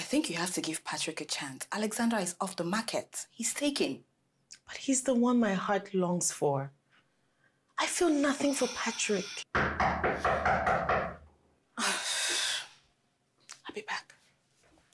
think you have to give Patrick a chance. Alexandra is off the market. He's taken. But he's the one my heart longs for. I feel nothing for Patrick.